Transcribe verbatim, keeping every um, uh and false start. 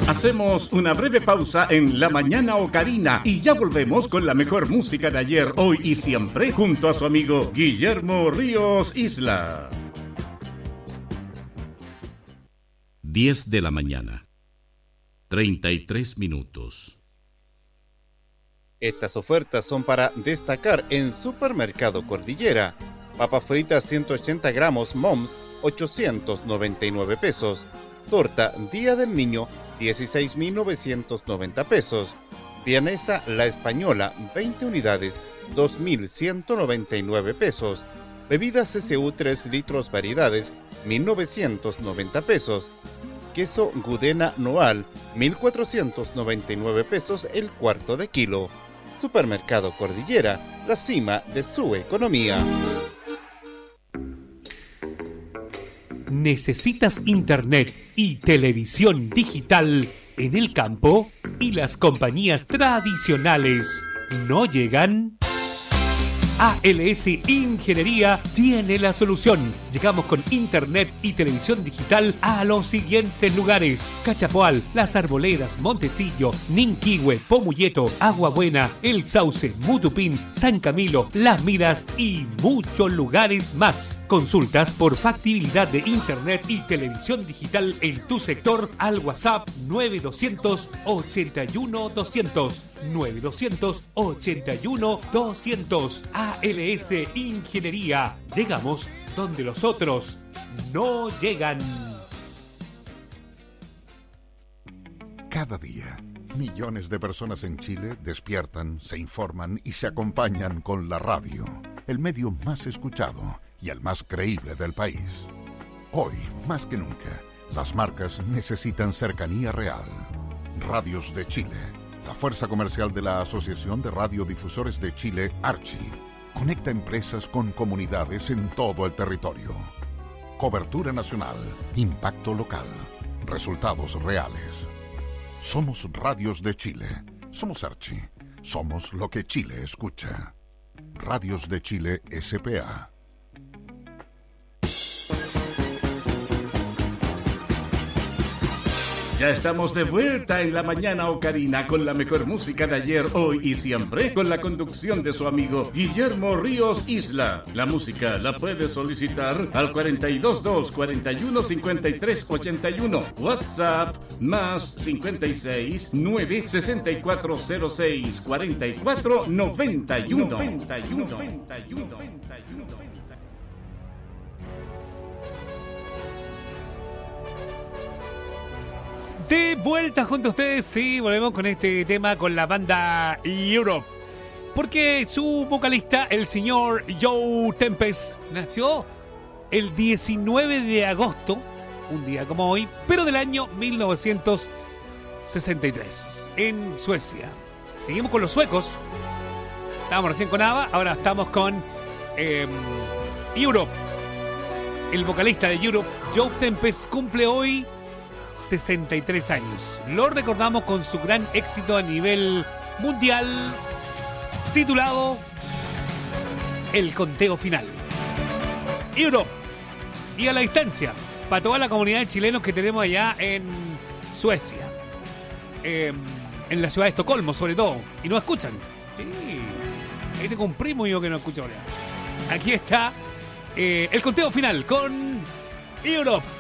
Hacemos una breve pausa en La Mañana Ocarina y ya volvemos con la mejor música de ayer, hoy y siempre junto a su amigo Guillermo Ríos Isla. diez de la mañana, treinta y tres minutos. Estas ofertas son para destacar en Supermercado Cordillera. Papas fritas ciento ochenta gramos Moms, ochocientos noventa y nueve pesos. Torta Día del Niño, dieciséis mil novecientos noventa pesos. Vienesa La Española, veinte unidades, dos mil ciento noventa y nueve pesos. Bebidas C C U tres litros variedades, mil novecientos noventa pesos. Queso Gudena Noal, mil cuatrocientos noventa y nueve pesos el cuarto de kilo. Supermercado Cordillera, la cima de su economía. ¿Necesitas internet y televisión digital en el campo y las compañías tradicionales no llegan? A L S Ingeniería tiene la solución. Llegamos con internet y televisión digital a los siguientes lugares: Cachapoal, Las Arboledas, Montecillo, Ninquihue, Pomulleto, Agua Buena, El Sauce, Mutupín, San Camilo, Las Miras y muchos lugares más. Consultas por factibilidad de internet y televisión digital en tu sector al WhatsApp nueve doscientos ochenta y uno doscientos, nueve doscientos ochenta y uno doscientos. A L S Ingeniería. Llegamos donde los otros no llegan. Cada día, millones de personas en Chile despiertan, se informan y se acompañan con la radio, el medio más escuchado y el más creíble del país. Hoy, más que nunca, las marcas necesitan cercanía real. Radios de Chile, la fuerza comercial de la Asociación de Radiodifusores de Chile, Archi, conecta empresas con comunidades en todo el territorio. Cobertura nacional, impacto local, resultados reales. Somos Radios de Chile, somos Archi, somos lo que Chile escucha. Radios de Chile S P A. Ya estamos de vuelta en La Mañana Ocarina con la mejor música de ayer, hoy y siempre, con la conducción de su amigo Guillermo Ríos Isla. La música la puede solicitar al cuatro dos dos, cuarenta y uno, cincuenta y tres ochenta y uno. WhatsApp más cincuenta y seis, nueve, sesenta y cuatro cero seis, cuarenta y cuatro noventa y uno. noventa y uno, noventa y uno, noventa y uno. De vuelta junto a ustedes, sí, volvemos con este tema con la banda Europe. Porque su vocalista, el señor Joe Tempest, nació el diecinueve de agosto, un día como hoy, pero del año mil novecientos sesenta y tres, en Suecia. Seguimos con los suecos. Estábamos recién con ABBA, ahora estamos con eh, Europe. El vocalista de Europe, Joe Tempest, cumple hoy sesenta y tres años. Lo recordamos con su gran éxito a nivel mundial titulado El Conteo Final. Europe. Y a la distancia, para toda la comunidad de chilenos que tenemos allá en Suecia, eh, en la ciudad de Estocolmo sobre todo, y no escuchan. Sí. Ahí tengo un primo yo que no escucha ahora. Aquí está eh, El Conteo Final con Europe.